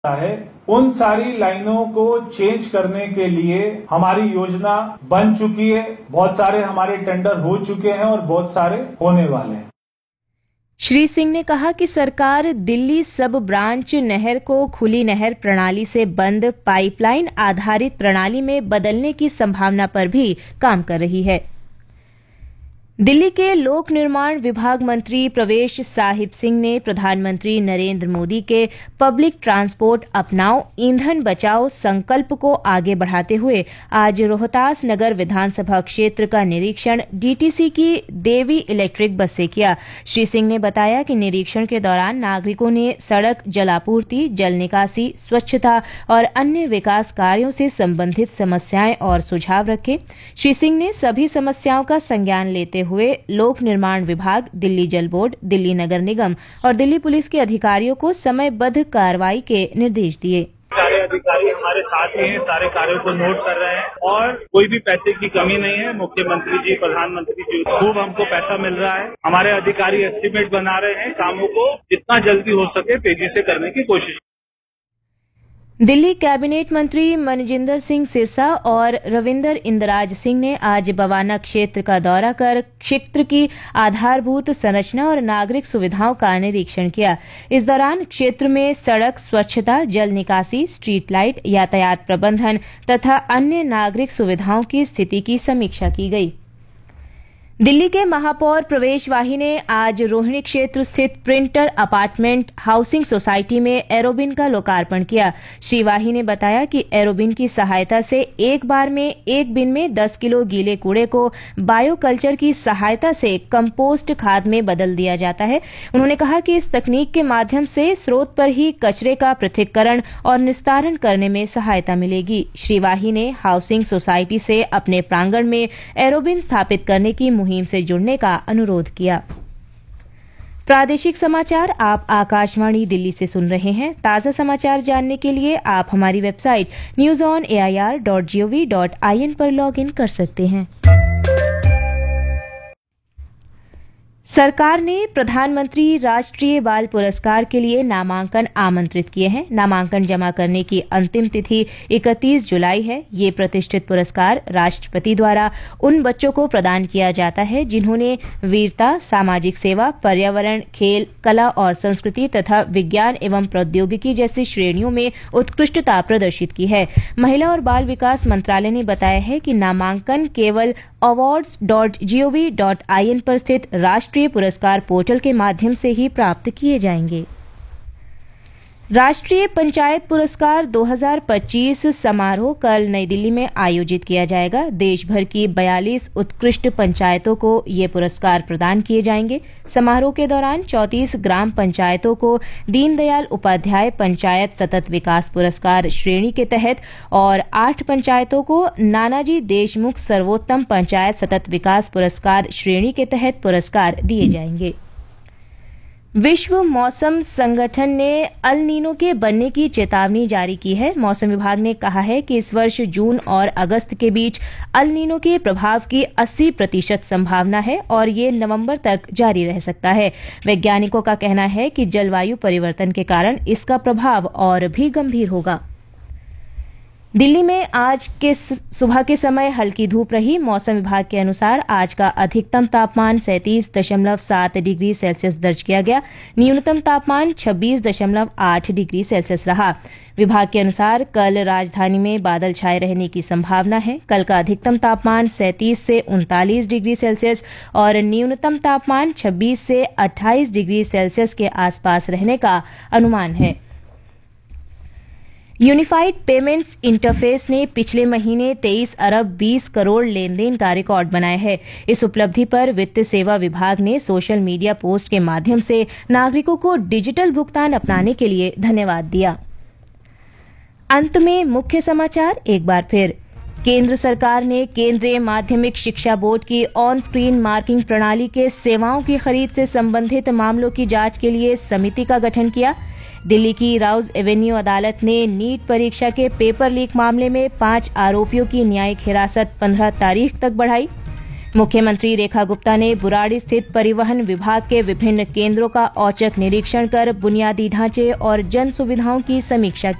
है उन सारी लाइनों को चेंज करने के लिए हमारी योजना बन चुकी है। बहुत सारे हमारे टेंडर हो चुके हैं और बहुत सारे होने वाले हैं। श्री सिंह ने कहा कि सरकार दिल्ली सब ब्रांच नहर को खुली नहर प्रणाली से बंद पाइपलाइन आधारित प्रणाली में बदलने की संभावना पर भी काम कर रही है। दिल्ली के लोक निर्माण विभाग मंत्री प्रवेश साहिब सिंह ने प्रधानमंत्री नरेंद्र मोदी के पब्लिक ट्रांसपोर्ट अपनाओ ईंधन बचाओ संकल्प को आगे बढ़ाते हुए आज रोहतास नगर विधानसभा क्षेत्र का निरीक्षण डीटीसी की देवी इलेक्ट्रिक बस से किया। श्री सिंह ने बताया कि निरीक्षण के दौरान नागरिकों ने सड़क, जलापूर्ति, जल निकासी, स्वच्छता और अन्य विकास कार्यों से संबंधित समस्याएं और सुझाव रखे। श्री सिंह ने सभी समस्याओं का संज्ञान लेते हुए लोक निर्माण विभाग, दिल्ली जल बोर्ड, दिल्ली नगर निगम और दिल्ली पुलिस के अधिकारियों को समयबद्ध कार्रवाई के निर्देश दिए। सारे अधिकारी हमारे साथ ही हैं, सारे कार्यों को नोट कर रहे हैं और कोई भी पैसे की कमी नहीं है। मुख्यमंत्री जी, प्रधानमंत्री जी, खूब हमको पैसा मिल रहा है। हमारे अधिकारी एस्टीमेट बना रहे हैं, कामों को जितना जल्दी हो सके तेजी से करने की कोशिश। दिल्ली कैबिनेट मंत्री मनजिंदर सिंह सिरसा और रविंदर इंदराज सिंह ने आज बवाना क्षेत्र का दौरा कर क्षेत्र की आधारभूत संरचना और नागरिक सुविधाओं का निरीक्षण किया। इस दौरान क्षेत्र में सड़क, स्वच्छता, जल निकासी, स्ट्रीट लाइट, यातायात प्रबंधन तथा अन्य नागरिक सुविधाओं की स्थिति की समीक्षा की गई। दिल्ली के महापौर प्रवेश वाही ने आज रोहिणी क्षेत्र स्थित प्रिंटर अपार्टमेंट हाउसिंग सोसाइटी में एरोबिन का लोकार्पण किया। श्री वाही ने बताया कि एरोबिन की सहायता से एक बार में एक बिन में 10 किलो गीले कूड़े को बायो कल्चर की सहायता से कंपोस्ट खाद में बदल दिया जाता है। उन्होंने कहा कि इस तकनीक के माध्यम से स्रोत पर ही कचरे का पृथक्करण और निस्तारण करने में सहायता मिलेगी। श्री वाही ने हाउसिंग सोसाइटी से अपने प्रांगण में एरोबिन स्थापित करने की मुहिम से जुड़ने का अनुरोध किया। प्रादेशिक समाचार आप आकाशवाणी दिल्ली से सुन रहे हैं। ताजा समाचार जानने के लिए आप हमारी वेबसाइट newsonair.gov.in पर लॉग इन कर सकते हैं। सरकार ने प्रधानमंत्री राष्ट्रीय बाल पुरस्कार के लिए नामांकन आमंत्रित किए हैं। नामांकन जमा करने की अंतिम तिथि 31 जुलाई है। ये प्रतिष्ठित पुरस्कार राष्ट्रपति द्वारा उन बच्चों को प्रदान किया जाता है जिन्होंने वीरता, सामाजिक सेवा, पर्यावरण, खेल, कला और संस्कृति तथा विज्ञान एवं प्रौद्योगिकी जैसी श्रेणियों में उत्कृष्टता प्रदर्शित की है। महिला और बाल विकास मंत्रालय ने बताया है कि नामांकन केवल awards.gov.in पर स्थित राष्ट्रीय पुरस्कार पोर्टल के माध्यम से ही प्राप्त किए जाएंगे। राष्ट्रीय पंचायत पुरस्कार 2025 समारोह कल नई दिल्ली में आयोजित किया जाएगा। देश भर की 42 उत्कृष्ट पंचायतों को ये पुरस्कार प्रदान किए जाएंगे। समारोह के दौरान 34 ग्राम पंचायतों को दीनदयाल उपाध्याय पंचायत सतत विकास पुरस्कार श्रेणी के तहत और 8 पंचायतों को नानाजी देशमुख सर्वोत्तम पंचायत सतत विकास पुरस्कार श्रेणी के तहत पुरस्कार दिए जाएंगे। विश्व मौसम संगठन ने अल नीनो के बनने की चेतावनी जारी की है। मौसम विभाग ने कहा है कि इस वर्ष जून और अगस्त के बीच अल नीनो के प्रभाव की 80% संभावना है और ये नवंबर तक जारी रह सकता है। वैज्ञानिकों का कहना है कि जलवायु परिवर्तन के कारण इसका प्रभाव और भी गंभीर होगा। दिल्ली में आज के सुबह के समय हल्की धूप रही। मौसम विभाग के अनुसार आज का अधिकतम तापमान 37.7 डिग्री सेल्सियस दर्ज किया गया। न्यूनतम तापमान 26.8 डिग्री सेल्सियस रहा। विभाग के अनुसार कल राजधानी में बादल छाए रहने की संभावना है। कल का अधिकतम तापमान 37 से 39 डिग्री सेल्सियस और न्यूनतम तापमान 26 से 28 डिग्री सेल्सियस के आसपास रहने का अनुमान है। यूनिफाइड पेमेंट्स इंटरफेस ने पिछले महीने 23 अरब 20 करोड़ लेनदेन का रिकॉर्ड बनाया है। इस उपलब्धि पर वित्त सेवा विभाग ने सोशल मीडिया पोस्ट के माध्यम से नागरिकों को डिजिटल भुगतान अपनाने के लिए धन्यवाद दिया। अंत में मुख्य समाचार एक बार फिर। केंद्र सरकार ने केंद्रीय माध्यमिक शिक्षा बोर्ड की ऑन स्क्रीन मार्किंग प्रणाली के सेवाओं की खरीद से संबंधित मामलों की जांच के लिए समिति का गठन किया। दिल्ली की राउज एवेन्यू अदालत ने नीट परीक्षा के पेपर लीक मामले में 5 आरोपियों की न्यायिक हिरासत 15 तारीख तक बढ़ाई। मुख्यमंत्री रेखा गुप्ता ने बुराड़ी स्थित परिवहन विभाग के विभिन्न केंद्रों का औचक निरीक्षण कर बुनियादी ढांचे और जन सुविधाओं की समीक्षा की।